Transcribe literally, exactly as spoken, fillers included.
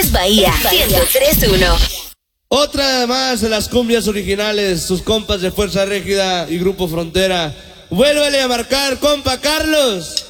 es Bahía, ciento tres punto uno. Otra más de las cumbias originales, sus compas de Fuerza Régida y Grupo Frontera. Vuélvele a marcar, compa Carlos.